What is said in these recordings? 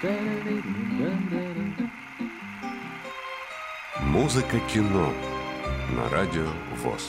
Музыка кино на радио ВОС.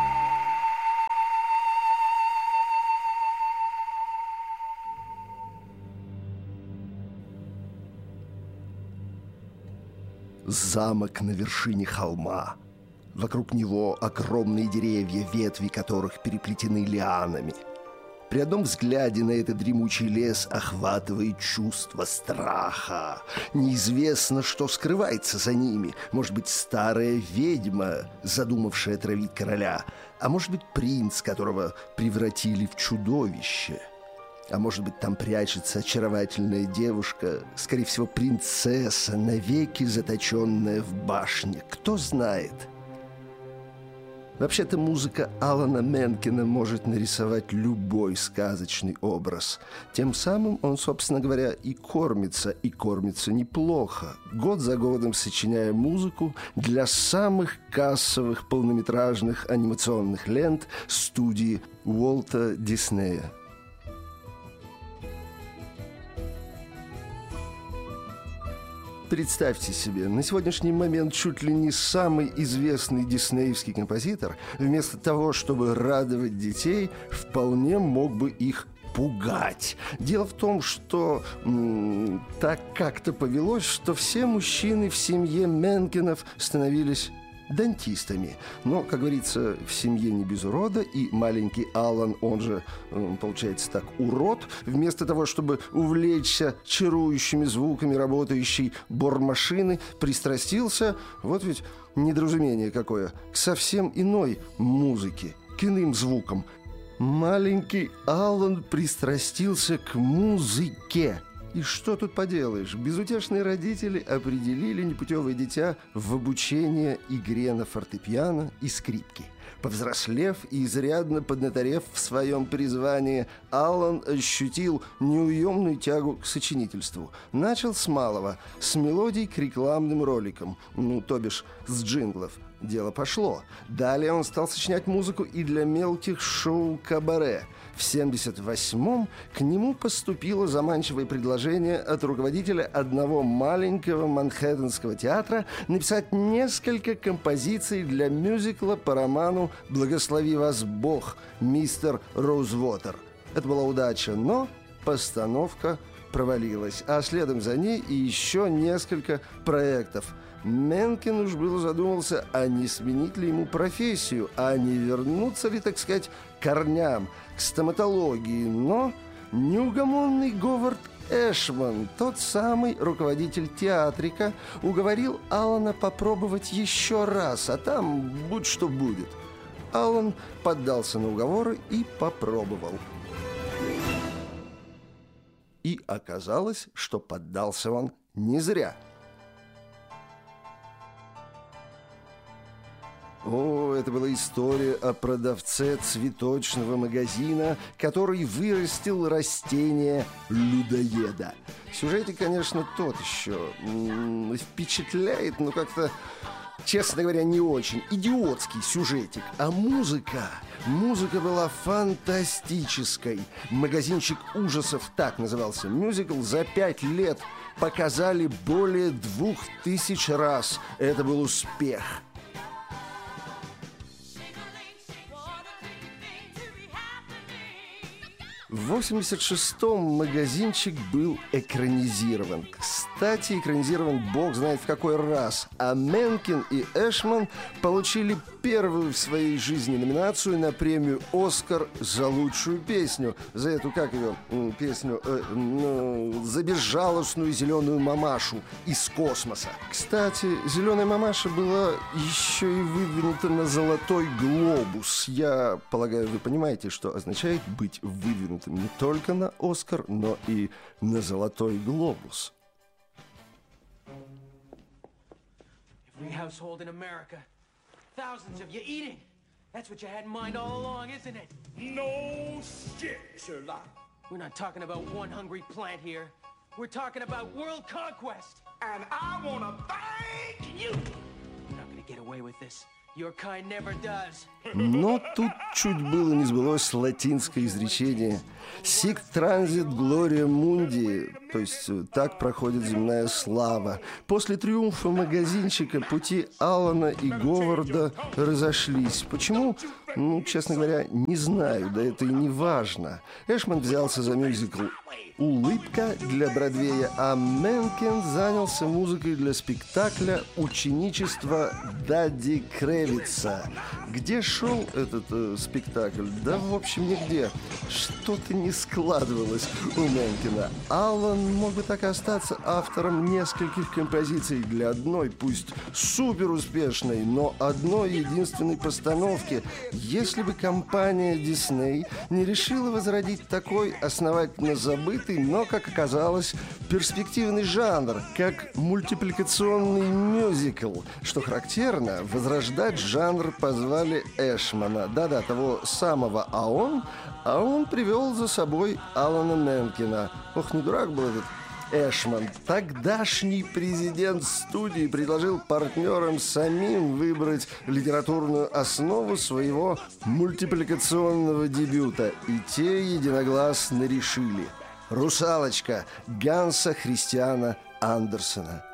Замок на вершине холма. Вокруг него огромные деревья, ветви которых переплетены лианами. При одном взгляде на этот дремучий лес охватывает чувство страха. Неизвестно, что скрывается за ними. Может быть, старая ведьма, задумавшая травить короля, а может быть, принц, которого превратили в чудовище. А может быть, там прячется очаровательная девушка, скорее всего, принцесса, навеки заточенная в башне. Кто знает? Вообще-то музыка Алана Менкена может нарисовать любой сказочный образ. Тем самым он, собственно говоря, и кормится неплохо, год за годом сочиняя музыку для самых кассовых полнометражных анимационных лент студии Уолта Диснея. Представьте себе, на сегодняшний момент чуть ли не самый известный диснеевский композитор, вместо того, чтобы радовать детей, вполне мог бы их пугать. Дело в том, что так как-то повелось, что все мужчины в семье Менкенов становились дантистами. Но, как говорится, в семье не без урода, и маленький Алан, он же, получается так, урод, вместо того, чтобы увлечься чарующими звуками работающей бормашины, пристрастился, вот ведь недоразумение какое, к совсем иной музыке, к иным звукам. Маленький Алан пристрастился к музыке. И что тут поделаешь? Безутешные родители определили непутевое дитя в обучение игре на фортепиано и скрипке. Повзрослев и изрядно поднаторев в своем призвании, Алан ощутил неуемную тягу к сочинительству. Начал с малого, с мелодий к рекламным роликам, то бишь с джинглов. Дело пошло. Далее он стал сочинять музыку и для мелких шоу-кабаре. В 1978-м к нему поступило заманчивое предложение от руководителя одного маленького манхэттенского театра написать несколько композиций для мюзикла по роману «Благослови вас Бог, мистер Роузвотер». Это была удача, но постановка провалилась, а следом за ней и еще несколько проектов. Менкен уж было задумался, а не сменить ли ему профессию, а не вернуться ли, так сказать, к корням, к стоматологии. Но неугомонный Говард Эшман, тот самый руководитель театрика, уговорил Алана попробовать еще раз, а там будь что будет. Алан поддался на уговоры и попробовал. И оказалось, что поддался он не зря. О, это была история о продавце цветочного магазина, который вырастил растение-людоеда. Сюжетик, конечно, тот еще. Впечатляет, но как-то, честно говоря, не очень. Идиотский сюжетик. А музыка была фантастической. «Магазинчик ужасов», так назывался мюзикл, за 5 лет показали более 2000 раз. Это был успех. В 86-м «Магазинчик» был экранизирован. Кстати, экранизирован бог знает в какой раз. А Менкен и Эшман получили первую в своей жизни номинацию на премию «Оскар» за лучшую песню. За эту, как ее, песню, за безжалостную зеленую мамашу из космоса. Кстати, зеленая мамаша была еще и выдвинута на золотой глобус. Я полагаю, вы понимаете, что означает быть выдвинутым не только на «Оскар», но и на золотой глобус. Every household in America, thousands of you eating. That's what you had in mind all along, isn't it? No shit, Sherlock. We're not talking about one hungry plant here. We're talking about world conquest. And I want to thank you. You're not gonna get away with this. Your kind never does. Но тут чуть было не сбылось латинское изречение «Sic transit gloria mundi», то есть «так проходит земная слава». После триумфа магазинчика пути Алана и Говарда разошлись. Почему? Честно говоря, не знаю, да это и не важно. Эшман взялся за мюзикл «Улыбка» для Бродвея, а Менкен занялся музыкой для спектакля «Ученичество Дадди Кревица». Где шел этот спектакль? Да, в общем, нигде. Что-то не складывалось у Менкена. Аллан мог бы так и остаться автором нескольких композиций для одной, пусть суперуспешной, но одной единственной постановки, если бы компания Дисней не решила возродить такой основательно забытый, но, как оказалось, перспективный жанр, как мультипликационный мюзикл. Что характерно, возрождать жанр позвали Эшмана. Да-да, того самого. А он привел за собой Алана Менкена. Ох, не дурак был этот Эшман. Тогдашний президент студии предложил партнерам самим выбрать литературную основу своего мультипликационного дебюта. И те единогласно решили: «Русалочка» Ганса Христиана Андерсена.